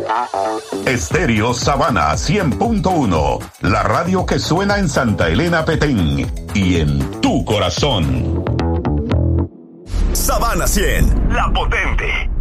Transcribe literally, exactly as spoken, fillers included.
Estéreo Sabana cien punto uno, la radio que suena en Santa Elena, Petén y en tu corazón. Sabana cien, la potente.